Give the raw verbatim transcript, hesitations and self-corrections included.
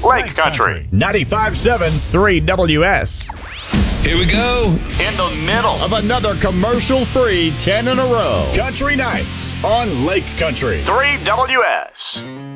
Lake Country. ninety-five point seven, three W S. Here we go. In the middle Of another commercial-free ten in a row. Country Nights on Lake Country. three W S.